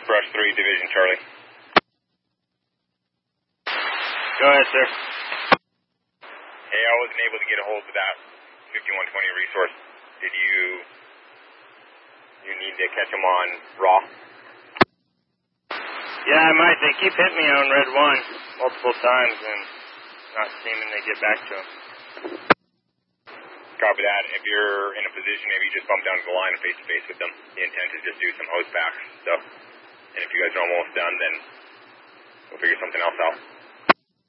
Brush 3, Division Charlie. Go ahead, sir. Hey, I wasn't able to get a hold of that 5120 resource. Did you need to catch them on raw? Yeah, I might. They keep hitting me on Red 1 multiple times and not seeming to get back to them. Copy that. If you're in a position, maybe just bump down to the line and face-to-face with them. The intent is just do some host back stuff. And if you guys are almost done, then we'll figure something else out.